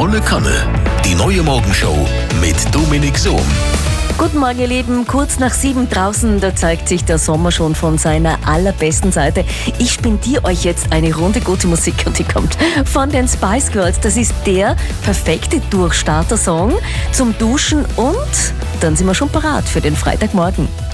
Volle Kanne. Die neue Morgenshow mit Dominik Sohm. Guten Morgen, ihr Lieben. Kurz nach 7 draußen, da zeigt sich der Sommer schon von seiner allerbesten Seite. Ich spendiere euch jetzt eine Runde gute Musik und die kommt von den Spice Girls. Das ist der perfekte Durchstarter-Song zum Duschen und dann sind wir schon parat für den Freitagmorgen.